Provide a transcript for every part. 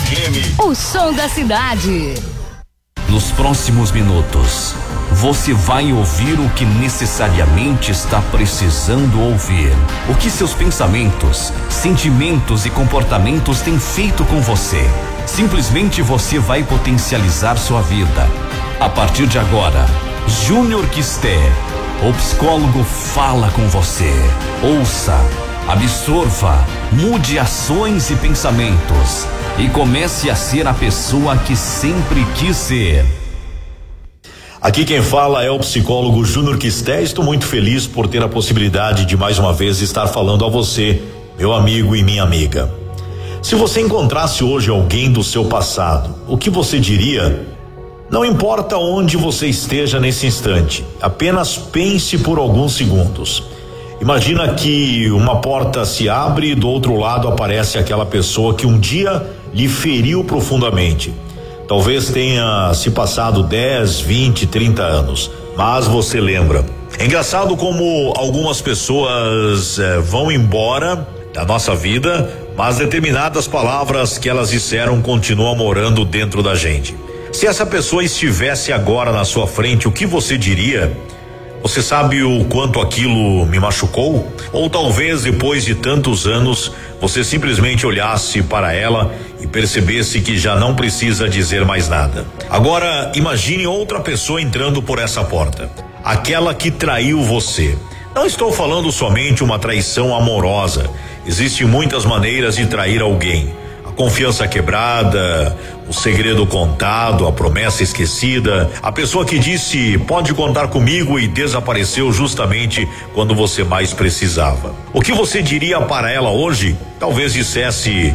FM. O som da cidade. Nos próximos minutos, você vai ouvir o que necessariamente está precisando ouvir. O que seus pensamentos, sentimentos e comportamentos têm feito com você. Simplesmente você vai potencializar sua vida. A partir de agora, Júnior Quisté, o psicólogo, fala com você. Ouça, absorva, mude ações e pensamentos e comece a ser a pessoa que sempre quis ser. Aqui quem fala é o psicólogo Júnior Quisté. Estou muito feliz por ter a possibilidade de mais uma vez estar falando a você, meu amigo e minha amiga. Se você encontrasse hoje alguém do seu passado, o que você diria? Não importa onde você esteja nesse instante, apenas pense por alguns segundos. Imagina que uma porta se abre e do outro lado aparece aquela pessoa que um dia lhe feriu profundamente. Talvez tenha se passado 10, 20, 30 anos, mas você lembra. É engraçado como algumas pessoas vão embora da nossa vida, mas determinadas palavras que elas disseram continuam morando dentro da gente. Se essa pessoa estivesse agora na sua frente, o que você diria? Você sabe o quanto aquilo me machucou? Ou talvez depois de tantos anos, você simplesmente olhasse para ela e percebesse que já não precisa dizer mais nada. Agora, imagine outra pessoa entrando por essa porta. Aquela que traiu você. Não estou falando somente uma traição amorosa. Existem muitas maneiras de trair alguém. A confiança quebrada, o segredo contado, a promessa esquecida, a pessoa que disse pode contar comigo e desapareceu justamente quando você mais precisava. O que você diria para ela hoje? Talvez dissesse: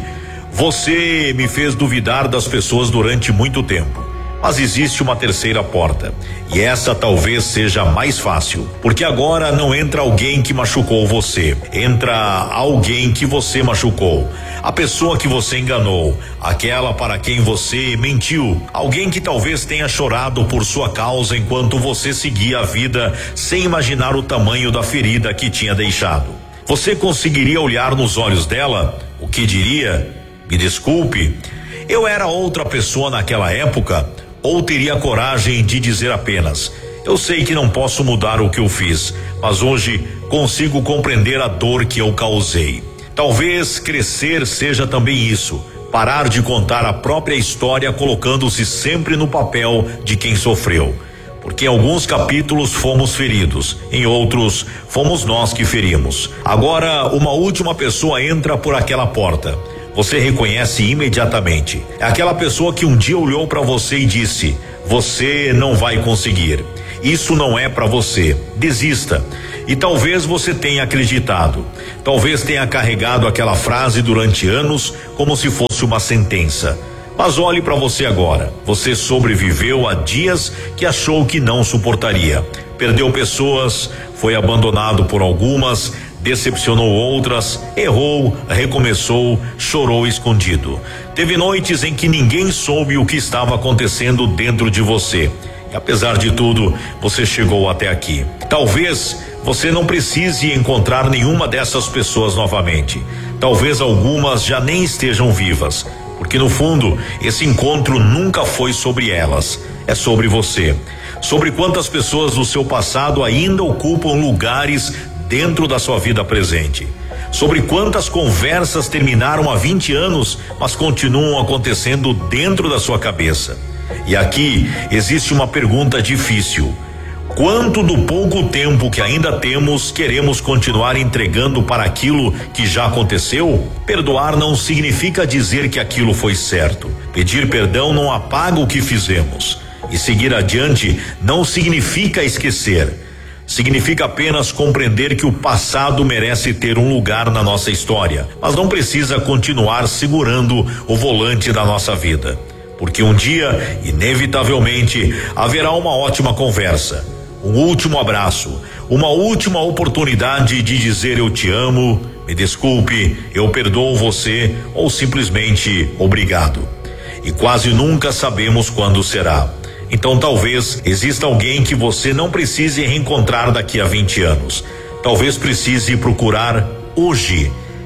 você me fez duvidar das pessoas durante muito tempo. Mas existe uma terceira porta, e essa talvez seja mais fácil, porque agora não entra alguém que machucou você, entra alguém que você machucou, a pessoa que você enganou, aquela para quem você mentiu, alguém que talvez tenha chorado por sua causa enquanto você seguia a vida sem imaginar o tamanho da ferida que tinha deixado. Você conseguiria olhar nos olhos dela? O que diria? Me desculpe, eu era outra pessoa naquela época. Ou teria coragem de dizer apenas: eu sei que não posso mudar o que eu fiz, mas hoje consigo compreender a dor que eu causei. Talvez crescer seja também isso, parar de contar a própria história colocando-se sempre no papel de quem sofreu. Porque em alguns capítulos fomos feridos, em outros fomos nós que ferimos. Agora uma última pessoa entra por aquela porta. Você reconhece imediatamente. É aquela pessoa que um dia olhou para você e disse: você não vai conseguir. Isso não é para você. Desista. E talvez você tenha acreditado. Talvez tenha carregado aquela frase durante anos como se fosse uma sentença. Mas olhe para você agora. Você sobreviveu a dias que achou que não suportaria. Perdeu pessoas, foi abandonado por algumas, decepcionou outras, errou, recomeçou, chorou escondido. Teve noites em que ninguém soube o que estava acontecendo dentro de você. E apesar de tudo, você chegou até aqui. Talvez você não precise encontrar nenhuma dessas pessoas novamente. Talvez algumas já nem estejam vivas. Porque no fundo, esse encontro nunca foi sobre elas. É sobre você. Sobre quantas pessoas do seu passado ainda ocupam lugares dentro da sua vida presente. Sobre quantas conversas terminaram há 20 anos, mas continuam acontecendo dentro da sua cabeça. E aqui existe uma pergunta difícil: quanto do pouco tempo que ainda temos queremos continuar entregando para aquilo que já aconteceu? Perdoar não significa dizer que aquilo foi certo. Pedir perdão não apaga o que fizemos. E seguir adiante não significa esquecer. Significa apenas compreender que o passado merece ter um lugar na nossa história, mas não precisa continuar segurando o volante da nossa vida. Porque um dia, inevitavelmente, haverá uma ótima conversa, um último abraço, uma última oportunidade de dizer eu te amo, me desculpe, eu perdoo você ou simplesmente obrigado. E quase nunca sabemos quando será. Então talvez exista alguém que você não precise reencontrar daqui a 20 anos. Talvez precise procurar hoje.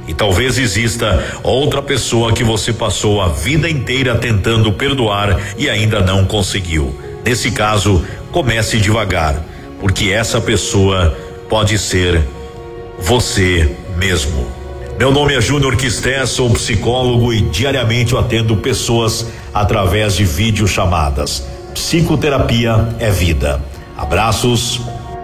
E talvez exista outra pessoa que você passou a vida inteira tentando perdoar e ainda não conseguiu. Nesse caso, comece devagar, porque essa pessoa pode ser você mesmo. Meu nome é Júnior Quisté, sou psicólogo e diariamente eu atendo pessoas através de videochamadas. Psicoterapia é vida. Abraços.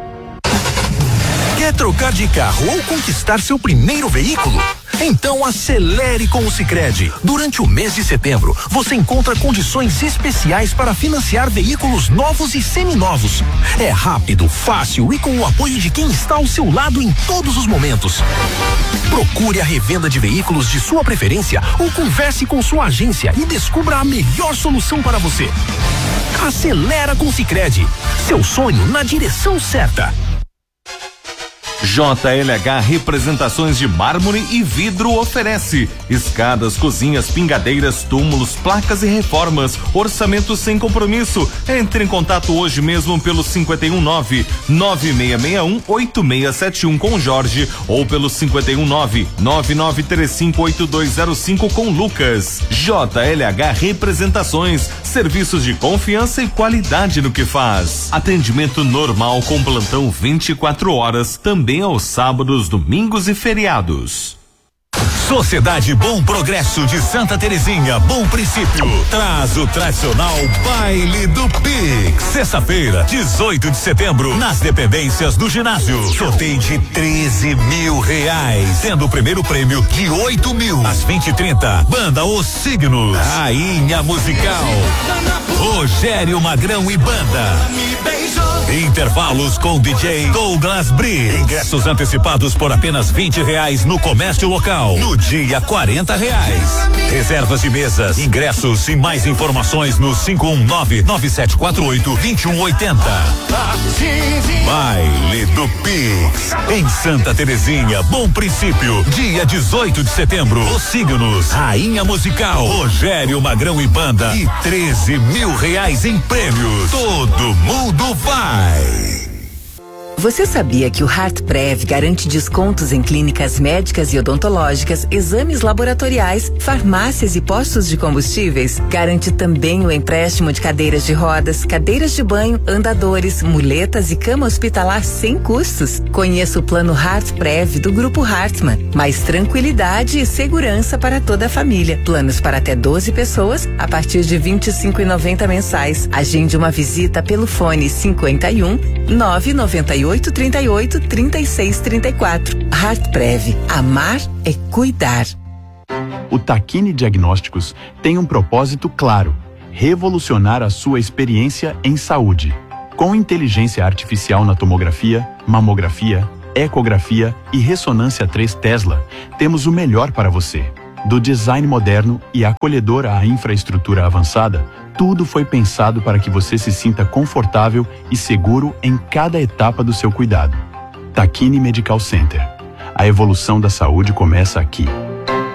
Quer trocar de carro ou conquistar seu primeiro veículo? Então acelere com o Sicredi. Durante o mês de setembro, você encontra condições especiais para financiar veículos novos e seminovos. É rápido, fácil e com o apoio de quem está ao seu lado em todos os momentos. Procure a revenda de veículos de sua preferência ou converse com sua agência e descubra a melhor solução para você. Acelera com o Sicredi. Seu sonho na direção certa. JLH Representações de Mármore e Vidro oferece escadas, cozinhas, pingadeiras, túmulos, placas e reformas. Orçamento sem compromisso. Entre em contato hoje mesmo pelo 519-9661-8671 com Jorge ou pelo 519-9935-8205 com Lucas. JLH Representações, serviços de confiança e qualidade no que faz. Atendimento normal com plantão 24 horas, também aos sábados, domingos e feriados. Sociedade Bom Progresso de Santa Terezinha, Bom Princípio, traz o tradicional Baile do Pix. Sexta-feira, 18 de setembro, nas dependências do ginásio. Sorteio de R$13 mil, sendo o primeiro prêmio de 8 mil. Às 20h30, banda Os Signos, Rainha Musical, Rogério Magrão e banda. Intervalos com DJ Douglas Briz. Ingressos antecipados por apenas R$20 no comércio local. No dia R$40. Reservas de mesas, ingressos e mais informações no 519-9748-2180. Baile do Pix em Santa Terezinha, Bom Princípio, dia 18 de setembro. Os Signos, Rainha Musical, Rogério Magrão e banda e R$13 mil em prêmios. Todo mundo vai. Você sabia que o HeartPrev garante descontos em clínicas médicas e odontológicas, exames laboratoriais, farmácias e postos de combustíveis? Garante também o empréstimo de cadeiras de rodas, cadeiras de banho, andadores, muletas e cama hospitalar sem custos. Conheça o plano HeartPrev do Grupo Hartmann. Mais tranquilidade e segurança para toda a família. Planos para até 12 pessoas a partir de R$25,90 mensais. Agende uma visita pelo fone 51 998 38 36 34. HeartPrev. Amar é cuidar. O Takine Diagnósticos tem um propósito claro: revolucionar a sua experiência em saúde. Com inteligência artificial na tomografia, mamografia, ecografia e ressonância 3 Tesla, temos o melhor para você. Do design moderno e acolhedor à infraestrutura avançada, tudo foi pensado para que você se sinta confortável e seguro em cada etapa do seu cuidado. Takine Medical Center. A evolução da saúde começa aqui.